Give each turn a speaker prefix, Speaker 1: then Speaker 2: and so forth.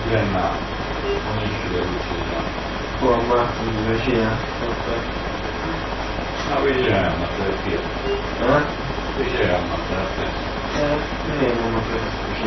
Speaker 1: 院呐，同一区的路是一样。
Speaker 2: 我嘛，唔係先啊，
Speaker 1: 那为什么这变？
Speaker 2: 啊？
Speaker 1: 为什么这变？
Speaker 2: 呢我们就是不是